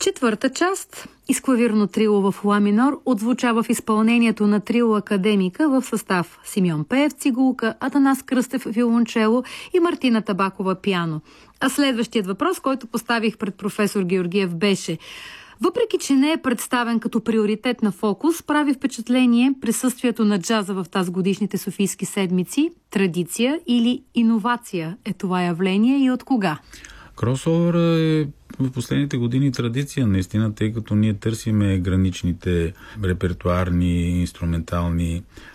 Четвърта част из клавирно трио в ла минор отзвучава в изпълнението на трио Академика в състав Симеон Пеев цигулка, Атанас Кръстев виолончело и Мартина Табакова пиано. А следващият въпрос, който поставих пред професор Георгиев, беше: въпреки че не е представен като приоритет на фокус, прави впечатление присъствието на джаза в тазгодишните Софийски седмици. Традиция или иновация е това явление и от кога? Кросовър е в последните години традиция, наистина, тъй като ние търсиме граничните репертуарни, инструментални